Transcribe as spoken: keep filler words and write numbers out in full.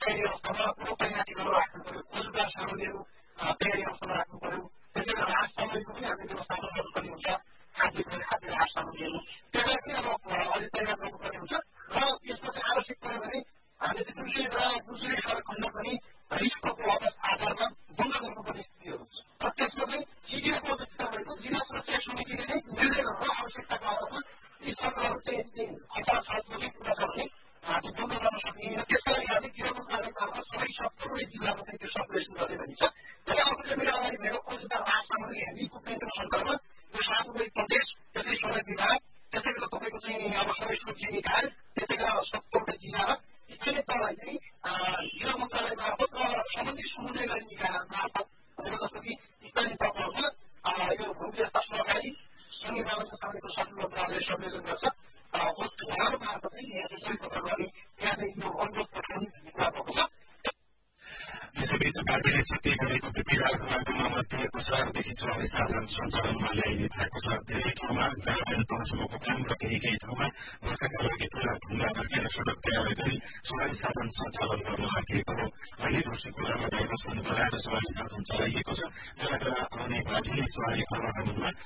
तयारी अवस्थामा पूर्व तयारीहरू राख्नु पर्यो, खोजदार सामग्रीहरू तयारी अवस्थामा राख्नु पर्यो। त्यसै गरी राहत सामग्रीको पनि हामीले व्यवस्था गर्नुपर्ने हुन्छ, खाद्य खाद्य राहत सामग्रीहरू त्यसलाई पनि अब अहिले तयार गर्नुपर्ने हुन्छ र यसमा चाहिँ आवश्यक पऱ्यो भने हामीले जुनसुकै र जुनसुकै सडक खण्ड पनि रिस्कको आधारमा बन्द गर्नुपर्ने स्थितिहरू हुन्छ र त्यसमा चाहिँ जिडिएको तपाईँको जिल्ला सुरक्षा समितिले नै निर्णय गरेर आवश्यकताको आधारमा यी सडकहरू चाहिँ खतरा छ जुनै कुरा छ भने त्यो बन्द गर्न सक्ने र त्यसका लागि हामी गृह मन्त्रालयबाट सबै सबै जिल्लामा चाहिँ त्यो सर्कुलेसन गर्ने भनिन्छ। र अर्को चाहिँ मेरो अगाडि मेरो खोजदार राहत सामग्री हेभी इक्विपमेन्टको सन्दर्भमा यो सामुदायिक प्रदेश त्यसै सडक विभाग त्यसै गरी तपाईँको चाहिँ अब सबै सुरक्षा निकाय त्यसै गरी सत्तरवटा जिल्लामा स्थानीय तहलाई चाहिँ गृह मन्त्रालय मार्फत र सम्बन्धित समन्वय गर्ने निकाय मार्फत जस्तो कि स्थानीय तहमा यो भूव्यवस्था सहकारी सङ्घीय बालको सामनेको सचिव मन्त्रालय संयोजन गर्छ उहाँहरू मार्फत चाहिँ यहाँ चाहिँ सही पत्र गर्ने त्यहाँ चाहिँ यो अनुरोध पठाउने भन्ने कुरा भएको छ। यसैबीच पार्टीले छुट्टी गरेको वृत्ति राजमार्गमा मध्यको सहरदेखि सवारी साधन सञ्चालनमा ल्याइने भएको छ। धेरै ठाउँमा ग्रामीण तहसम्मको काम र केही केही ठाउँमा वर्षाका लागि पुरा ढुङ्गा फर्केर सड़क तयार गरी सवारी साधन सञ्चालन गर्न लागि हो। अहिले वर्षी खोलामा डाइभर्सन बनाएर सवारी साधन चलाइएको छ। बेला बेला आउने बाटोले सवारी आवागमनमा